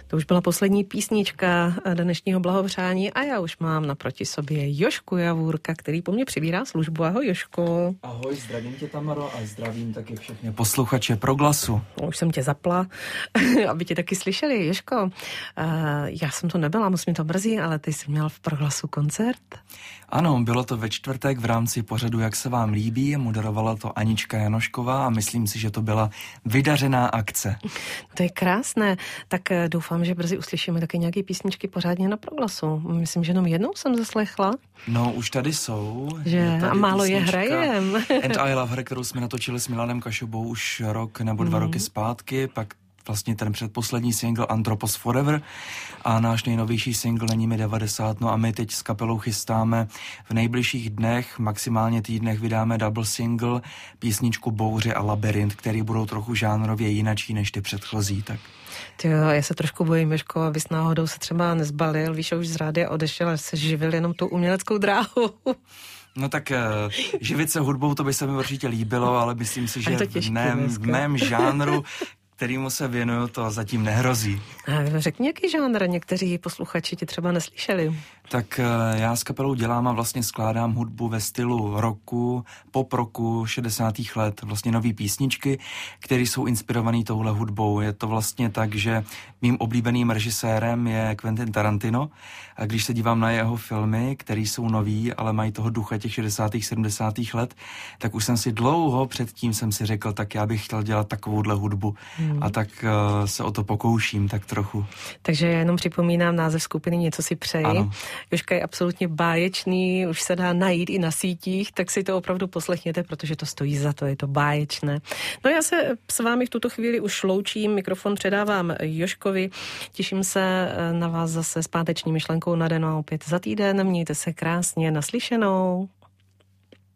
To už byla poslední písnička dnešního blahopřání a já už mám naproti sobě Jožku Javůrka, který po mně přibírá službu. Ahoj, Jožko. Ahoj, zdravím tě, Tamaro, a zdravím taky všechny posluchače Proglasu. Už jsem tě zapla, aby tě taky slyšeli. Jožko, já jsem to nebyla, musím to mrzí, ale ty jsi měl v Proglasu koncert? Ano, bylo to ve čtvrtek v rámci pořadu Jak se vám líbí, moderovala to Anička Janošková a myslím si, že to byla vydařená akce. To je krásné, tak doufám, že brzy uslyšíme taky nějaké písničky pořádně na Proglasu. Myslím, že jenom jednou jsem zaslechla. No, už tady jsou. Že? A málo je hrajem. And I Love Her, kterou jsme natočili s Milanem Kašobou už rok nebo 2 roky zpátky, pak vlastně ten předposlední single Anthropos Forever a náš nejnovější single Není mi 90. No a my teď s kapelou chystáme v nejbližších dnech, maximálně týdnech vydáme double single, písničku Bouře a Labyrint, který budou trochu žánrově jinačí než ty předchozí. Tak. Jo, já se trošku bojím, Jožko, abys náhodou se třeba nezbalil, víš, už z rádia odešel a se živil jenom tu uměleckou dráhu. No tak živit se hudbou, to by se mi určitě líbilo, ale myslím si, že v mém žánru, kterýmu se věnuju, to zatím nehrozí. Řekni, jaký žánr, někteří posluchači ti třeba neslyšeli. Tak já s kapelou dělám a vlastně skládám hudbu ve stylu rocku, pop rocku 60. let, vlastně nový písničky, které jsou inspirované touhle hudbou. Je to vlastně tak, že mým oblíbeným režisérem je Quentin Tarantino a když se dívám na jeho filmy, které jsou nový, ale mají toho ducha těch 60. 70. let, tak už jsem si dlouho předtím jsem si řekl, tak já bych chtěl dělat takovouhle hudbu. A tak se o to pokouším tak trochu. Takže já jenom připomínám název skupiny Něco si přeji. Ano. Jožka je absolutně báječný, už se dá najít i na sítích, tak si to opravdu poslechněte, protože to stojí za to, je to báječné. No já se s vámi v tuto chvíli už loučím, mikrofon předávám Jožkovi, těším se na vás zase s páteční myšlenkou na den a opět za týden, mějte se krásně, naslyšenou.